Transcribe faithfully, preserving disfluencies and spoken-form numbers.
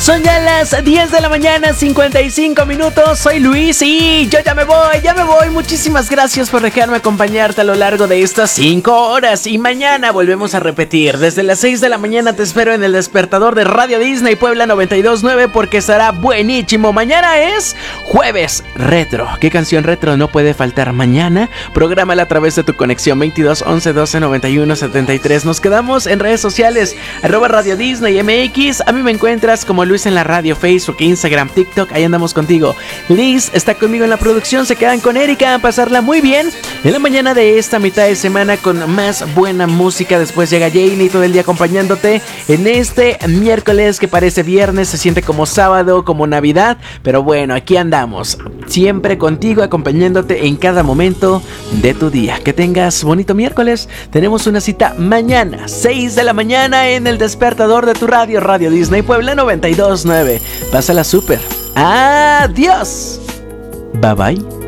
Son ya las diez de la mañana, cincuenta y cinco minutos. Soy Luis y yo ya me voy, ya me voy. Muchísimas gracias por dejarme acompañarte a lo largo de estas cinco horas. Y mañana volvemos a repetir. Desde las seis de la mañana te espero en el despertador de Radio Disney Puebla noventa y dos punto nueve porque estará buenísimo. Mañana es jueves retro. ¿Qué canción retro no puede faltar mañana? Prográmala a través de tu conexión veintidós once doce noventa y uno setenta y tres. Nos quedamos en redes sociales, arroba Radio Disney M X. A mí me encuentras como Luis en la radio, Facebook, Instagram, TikTok. Ahí andamos contigo. Liz está conmigo en la producción. Se quedan con Erika a pasarla muy bien en la mañana de esta mitad de semana con más buena música. Después llega Janie todo el día acompañándote en este miércoles que parece viernes. Se siente como sábado, como Navidad. Pero bueno, aquí andamos siempre contigo, acompañándote en cada momento de tu día. Que tengas bonito miércoles. Tenemos una cita mañana, seis de la mañana, en el despertador de tu radio, Radio Disney Puebla noventa y dos punto nueve. Pásala súper. Adiós. Bye bye.